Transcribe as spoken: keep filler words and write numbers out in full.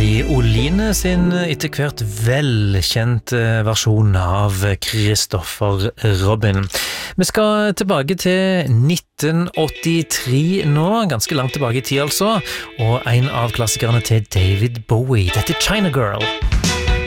Randi Oline sin etter hvert velkjent versjon av Christopher Robin. Vi skal tilbake til nitten åttitre nå, ganske langt tilbake i tid altså, og en av klassikerne til David Bowie. Dette er China Girl.